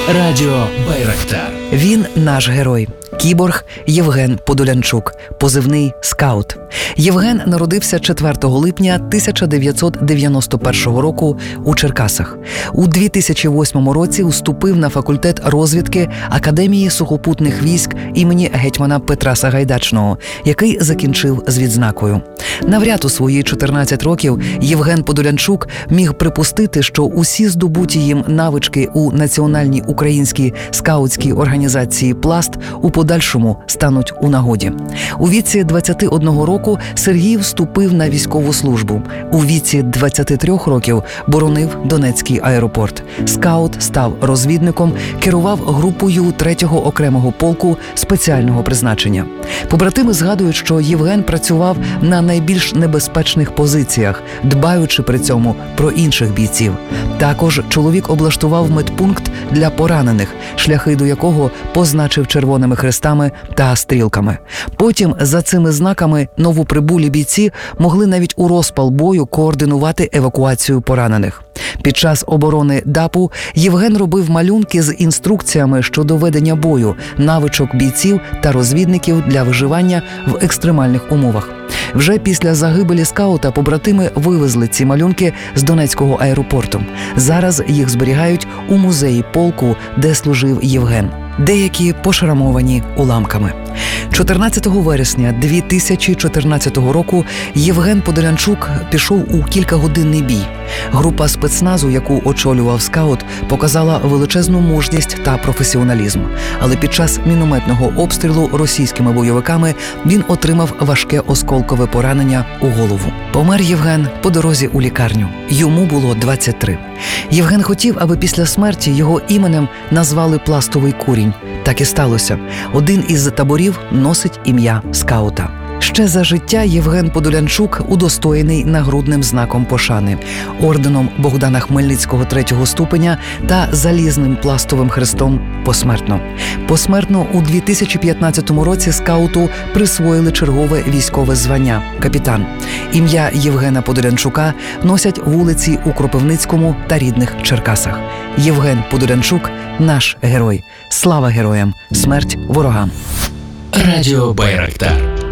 Радіо Байрактар. Він наш герой. Кіборг Євген Подолянчук, позивний «Скаут». Євген народився 4 липня 1991 року у Черкасах. У 2008 році вступив на факультет розвідки Академії сухопутних військ імені гетьмана Петра Сагайдачного, який закінчив з відзнакою. Навряд у свої 14 років Євген Подолянчук міг припустити, що усі здобуті їм навички у Національній українській скаутській організації «Пласт» у подальшому стануть у нагоді. У віці 21 року Сергій вступив на військову службу. У віці 23 років боронив Донецький аеропорт. Скаут став розвідником, керував групою 3-го окремого полку спеціального призначення. Побратими згадують, що Євген працював на найбільш небезпечних позиціях, дбаючи при цьому про інших бійців. Також чоловік облаштував медпункт для поранених, шляхи до якого позначив червоними хрестами та стрілками. Потім за цими знаками новоприбулі бійці могли навіть у розпал бою координувати евакуацію поранених. Під час оборони ДАПу Євген робив малюнки з інструкціями щодо ведення бою, навичок бійців та розвідників для виживання в екстремальних умовах. Вже після загибелі скаута побратими вивезли ці малюнки з Донецького аеропорту. Зараз їх зберігають у музеї полку, де служив Євген. Деякі пошрамовані уламками. 14 вересня 2014 року Євген Подолянчук пішов у кількагодинний бій. Група спецназу, яку очолював скаут, показала величезну мужність та професіоналізм. Але під час мінометного обстрілу російськими бойовиками він отримав важке осколкове поранення у голову. Помер Євген по дорозі у лікарню. Йому було 23. Євген хотів, аби після смерті його іменем назвали «Пластовий курінь». Так і сталося. Один із таборів носить ім'я скаута. Ще за життя Євген Подолянчук удостоєний нагрудним знаком пошани, орденом Богдана Хмельницького 3-го ступеня та залізним пластовим хрестом посмертно. Посмертно у 2015 році скауту присвоїли чергове військове звання – капітан. Ім'я Євгена Подолянчука носять вулиці у Кропивницькому та рідних Черкасах. Євген Подолянчук – наш герой. Слава героям! Смерть ворогам! Радіо Байрактар.